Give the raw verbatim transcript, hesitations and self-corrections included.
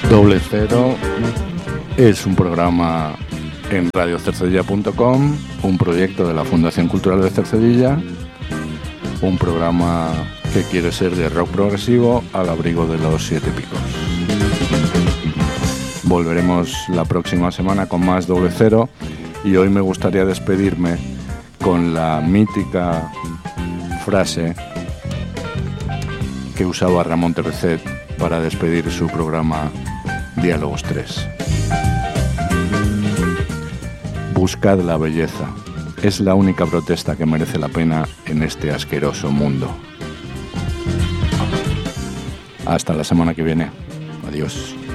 Doble Cero es un programa en radio cercedilla punto com, un proyecto de la Fundación Cultural de Cercedilla, un programa que quiere ser de rock progresivo al abrigo de los siete picos. Volveremos la próxima semana con más Doble Cero y hoy me gustaría despedirme con la mítica frase que usaba Ramón Tercet para despedir su programa Diálogos tres. Buscad la belleza. Es la única protesta que merece la pena en este asqueroso mundo. Hasta la semana que viene. Adiós.